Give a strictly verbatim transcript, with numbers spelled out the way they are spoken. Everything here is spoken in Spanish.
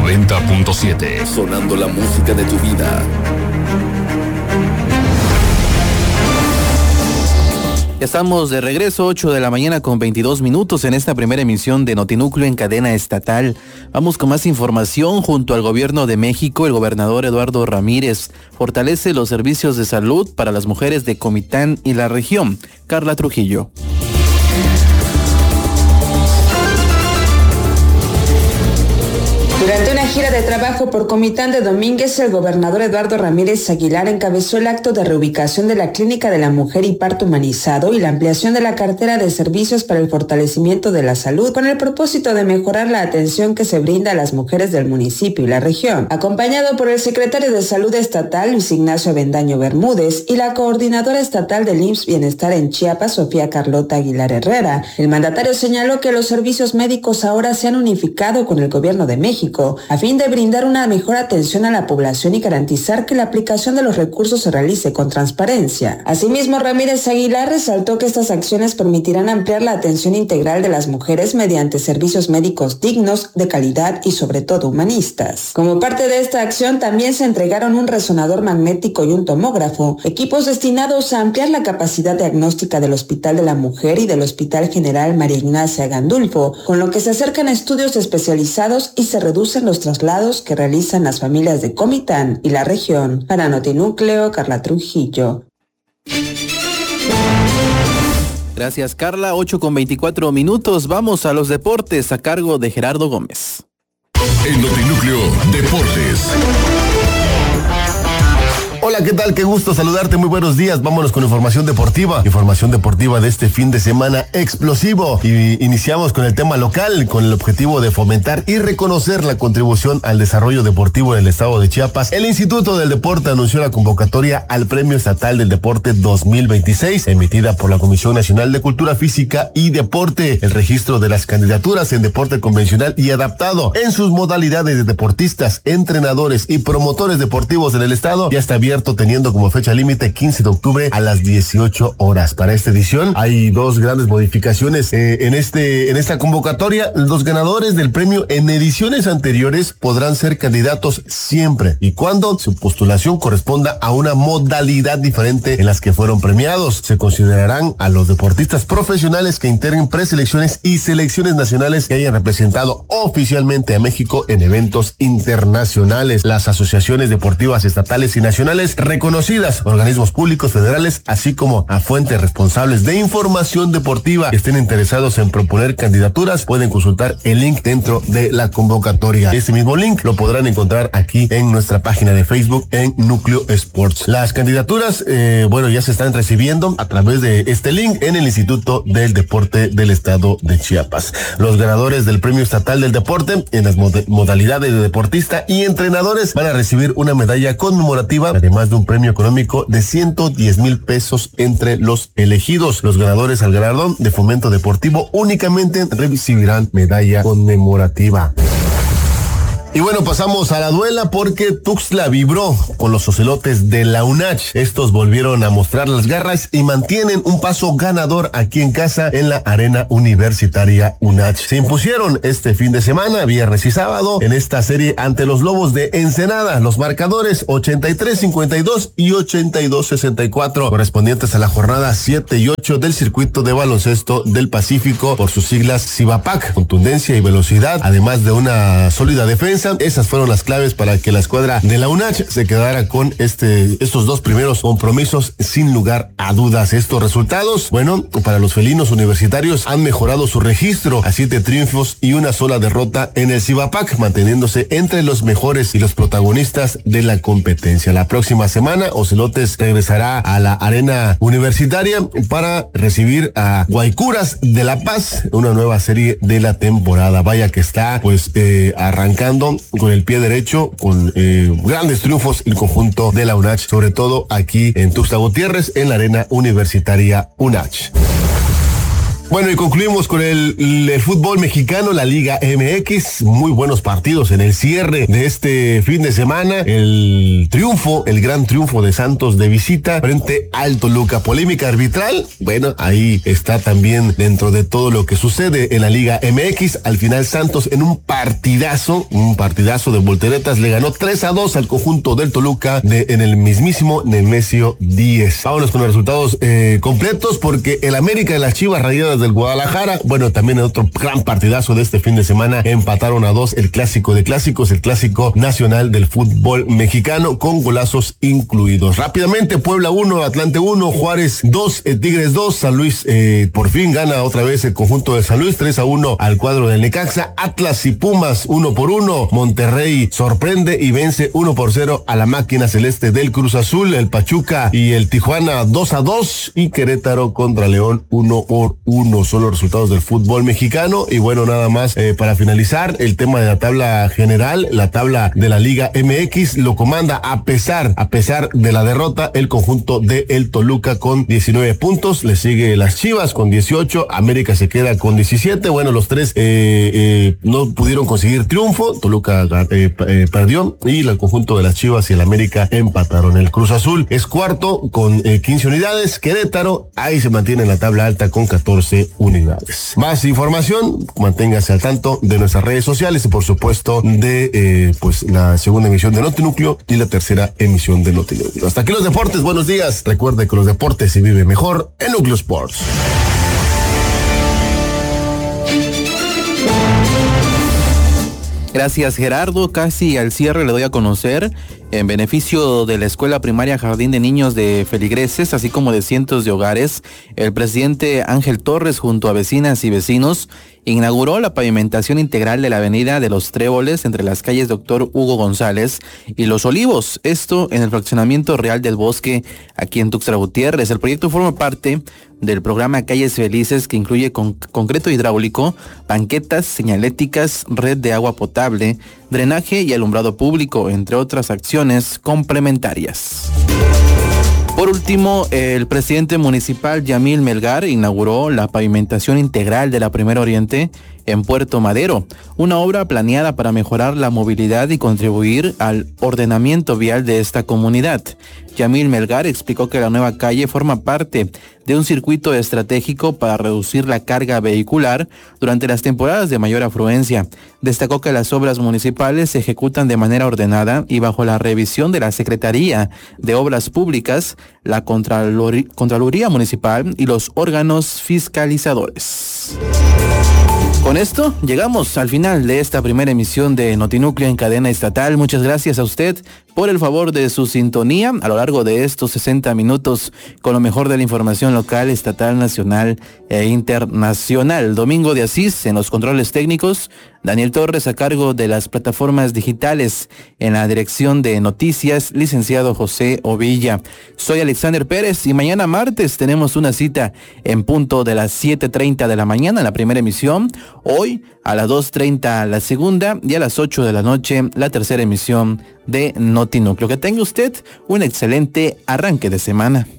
noventa punto siete. Sonando la música de tu vida. Estamos de regreso, ocho de la mañana con veintidós minutos en esta primera emisión de Notinúcleo en cadena estatal. Vamos con más información. Junto al gobierno de México, el gobernador Eduardo Ramírez fortalece los servicios de salud para las mujeres de Comitán y la región. Carla Trujillo. Durante una gira de trabajo por Comitán de Domínguez, el gobernador Eduardo Ramírez Aguilar encabezó el acto de reubicación de la Clínica de la Mujer y Parto Humanizado y la ampliación de la cartera de servicios para el fortalecimiento de la salud, con el propósito de mejorar la atención que se brinda a las mujeres del municipio y la región. Acompañado por el secretario de Salud Estatal, Luis Ignacio Avendaño Bermúdez, y la coordinadora estatal del I M S S Bienestar en Chiapas, Sofía Carlota Aguilar Herrera, el mandatario señaló que los servicios médicos ahora se han unificado con el gobierno de México, a fin de brindar una mejor atención a la población y garantizar que la aplicación de los recursos se realice con transparencia. Asimismo, Ramírez Aguilar resaltó que estas acciones permitirán ampliar la atención integral de las mujeres mediante servicios médicos dignos, de calidad y sobre todo humanistas. Como parte de esta acción, también se entregaron un resonador magnético y un tomógrafo, equipos destinados a ampliar la capacidad diagnóstica del Hospital de la Mujer y del Hospital General María Ignacia Gandulfo, con lo que se acercan estudios especializados y se reducen los traslados que realizan las familias de Comitán y la región. Para Notinúcleo, Carla Trujillo. Gracias, Carla. ocho con veinticuatro minutos. Vamos a los deportes a cargo de Gerardo Gómez. En Notinúcleo, Deportes. Hola, ¿qué tal? Qué gusto saludarte, muy buenos días. Vámonos con información deportiva. Información deportiva de este fin de semana explosivo. Y iniciamos con el tema local, con el objetivo de fomentar y reconocer la contribución al desarrollo deportivo en el estado de Chiapas. El Instituto del Deporte anunció la convocatoria al Premio Estatal del Deporte dos mil veintiséis, emitida por la Comisión Nacional de Cultura Física y Deporte. El registro de las candidaturas en deporte convencional y adaptado en sus modalidades de deportistas, entrenadores y promotores deportivos en el estado ya está abierto, teniendo como fecha límite quince de octubre a las dieciocho horas. Para esta edición hay dos grandes modificaciones eh, en este en esta convocatoria. Los ganadores del premio en ediciones anteriores podrán ser candidatos siempre y cuando su postulación corresponda a una modalidad diferente en las que fueron premiados. Se considerarán a los deportistas profesionales que integren preselecciones y selecciones nacionales que hayan representado oficialmente a México en eventos internacionales. Las asociaciones deportivas estatales y nacionales reconocidas, organismos públicos federales, así como a fuentes responsables de información deportiva que estén interesados en proponer candidaturas, pueden consultar el link dentro de la convocatoria. Este mismo link lo podrán encontrar aquí en nuestra página de Facebook en Núcleo Sports. Las candidaturas, eh, bueno, ya se están recibiendo a través de este link en el Instituto del Deporte del Estado de Chiapas. Los ganadores del Premio Estatal del Deporte en las mod- modalidades de deportista y entrenadores van a recibir una medalla conmemorativa, además de un premio económico de ciento diez mil pesos entre los elegidos. Los ganadores al galardón de fomento deportivo únicamente recibirán medalla conmemorativa. Y bueno, pasamos a la duela porque Tuxtla vibró con los ocelotes de la UNACH. Estos volvieron a mostrar las garras y mantienen un paso ganador aquí en casa en la arena universitaria UNACH. Se impusieron este fin de semana, viernes y sábado, en esta serie ante los Lobos de Ensenada. Los marcadores ochenta y tres cincuenta y dos y ochenta y dos sesenta y cuatro, correspondientes a la jornada siete y ocho del circuito de baloncesto del Pacífico, por sus siglas CIBAPAC. Contundencia y velocidad, además de una sólida defensa. Esas fueron las claves para que la escuadra de la UNACH se quedara con este, estos dos primeros compromisos sin lugar a dudas. Estos resultados, bueno, para los felinos universitarios han mejorado su registro a siete triunfos y una sola derrota en el CIBAPAC, manteniéndose entre los mejores y los protagonistas de la competencia. La próxima semana, Ocelotes regresará a la arena universitaria para recibir a Guaycuras de La Paz, una nueva serie de la temporada. Vaya que está, pues, eh, arrancando con el pie derecho, con eh, grandes triunfos el conjunto de la UNACH, sobre todo aquí en Tuxtla Gutiérrez, en la arena universitaria UNACH. Bueno, y concluimos con el, el fútbol mexicano, la Liga M X. Muy buenos partidos en el cierre de este fin de semana. El triunfo, el gran triunfo de Santos de visita frente al Toluca. Polémica arbitral. Bueno, ahí está también dentro de todo lo que sucede en la Liga M X. Al final Santos en un partidazo, un partidazo de volteretas, le ganó tres a dos al conjunto del Toluca de, en el mismísimo Nemesio diez. Vámonos con los resultados eh, completos, porque el América de las Chivas Rayadas del Guadalajara, bueno, también en otro gran partidazo de este fin de semana, empataron a dos el clásico de clásicos, el clásico nacional del fútbol mexicano, con golazos incluidos. Rápidamente, Puebla uno, Atlante uno, Juárez dos, eh, Tigres dos, San Luis eh, por fin gana otra vez el conjunto de San Luis, tres a uno al cuadro del Necaxa. Atlas y Pumas uno por uno, Monterrey sorprende y vence uno por cero a la máquina celeste del Cruz Azul. El Pachuca y el Tijuana dos a dos, y Querétaro contra León uno por uno. Son los resultados del fútbol mexicano. Y bueno, nada más eh, para finalizar el tema de la tabla general, la tabla de la Liga M X lo comanda, a pesar a pesar de la derrota, el conjunto de el Toluca con diecinueve puntos. Le sigue las Chivas con dieciocho, América se queda con diecisiete. Bueno, los tres eh, eh, no pudieron conseguir triunfo. Toluca eh, eh, perdió, y el conjunto de las Chivas y el América empataron. El Cruz Azul es cuarto con eh, quince unidades. Querétaro ahí se mantiene en la tabla alta con catorce unidades. Más información, manténgase al tanto de nuestras redes sociales y por supuesto de eh, pues la segunda emisión de Notinúcleo y la tercera emisión de Notinúcleo. Hasta aquí los deportes, buenos días. Recuerde que los deportes se vive mejor en Núcleo Sports. Gracias, Gerardo. Casi al cierre le doy a conocer, en beneficio de la Escuela Primaria Jardín de Niños de Feligreses, así como de cientos de hogares, el presidente Ángel Torres, junto a vecinas y vecinos, inauguró la pavimentación integral de la avenida de los Tréboles entre las calles Doctor Hugo González y Los Olivos, esto en el fraccionamiento Real del Bosque, aquí en Tuxtla Gutiérrez. El proyecto forma parte del programa Calles Felices, que incluye con concreto hidráulico, banquetas, señaléticas, red de agua potable, drenaje y alumbrado público, entre otras acciones complementarias. Por último, el presidente municipal Yamil Melgar inauguró la pavimentación integral de la Primera Oriente en Puerto Madero, una obra planeada para mejorar la movilidad y contribuir al ordenamiento vial de esta comunidad. Yamil Melgar explicó que la nueva calle forma parte de un circuito estratégico para reducir la carga vehicular durante las temporadas de mayor afluencia. Destacó que las obras municipales se ejecutan de manera ordenada y bajo la revisión de la Secretaría de Obras Públicas, la Contralor- Contraloría Municipal y los órganos fiscalizadores. Con esto llegamos al final de esta primera emisión de Notinúcleo en cadena estatal. Muchas gracias a usted por el favor de su sintonía a lo largo de estos sesenta minutos con lo mejor de la información local, estatal, nacional e internacional. Domingo de Asís en los controles técnicos, Daniel Torres a cargo de las plataformas digitales, en la dirección de noticias, licenciado José Ovilla. Soy Alexander Pérez y mañana martes tenemos una cita en punto de las siete treinta de la mañana, la primera emisión. Hoy a las dos treinta la segunda y a las ocho de la noche la tercera emisión de Notinúcleo. Que tenga usted un excelente arranque de semana.